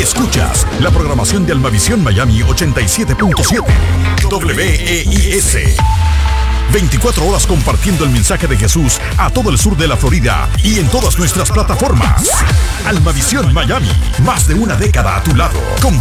Escuchas la programación de Almavisión Miami 87.7 WEIS. 24 horas compartiendo el mensaje de Jesús a todo el sur de la Florida y en todas nuestras plataformas. Almavisión Miami, más de una década a tu lado, con